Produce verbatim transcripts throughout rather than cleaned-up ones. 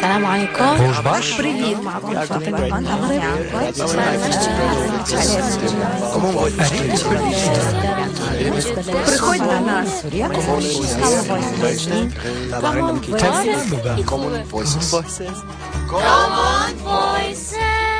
السلام عليكم. Bonjour. Привет. Приходь до нас. Common Voices. Common Voices.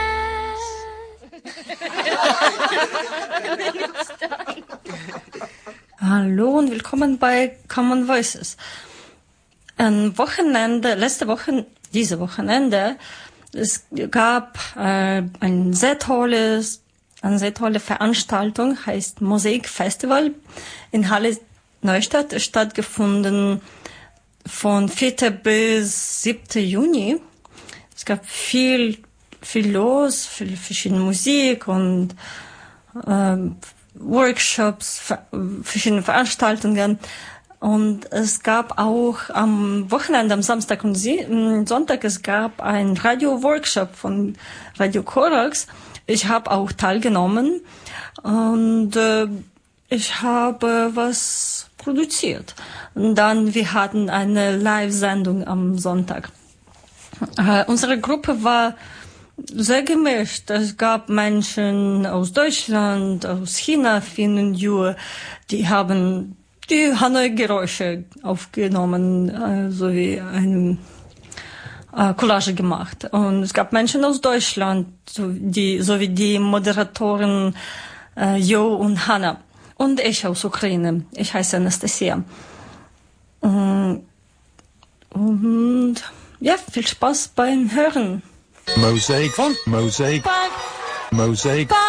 Hallo und willkommen bei Common Voices. Ein Wochenende, letzte Woche, diese Wochenende, es gab äh, ein sehr tolles, eine sehr tolle Veranstaltung, heißt Mosaikfestival in Halle Neustadt, stattgefunden von vierten bis siebten Juni. Es gab viel, viel los, viel verschiedene Musik und äh, Workshops, verschiedene Veranstaltungen. Und es gab auch am Wochenende, am Samstag und Sonntag, es gab einen Radio-Workshop von Radio Korax. Ich habe auch teilgenommen und äh, ich habe was produziert. Und dann, wir hatten eine Live-Sendung am Sonntag. Äh, unsere Gruppe war sehr gemischt. Es gab Menschen aus Deutschland, aus China, Finnen, Jür, die haben die Hanoi-Geräusche aufgenommen, äh, sowie eine äh, Collage gemacht. Und es gab Menschen aus Deutschland, so die, sowie die Moderatoren äh, Jo und Hanna. Und ich aus Ukraine. Ich heiße Anastasia. Und, und ja, viel Spaß beim Hören. Mosaic van Mosaic Mosaic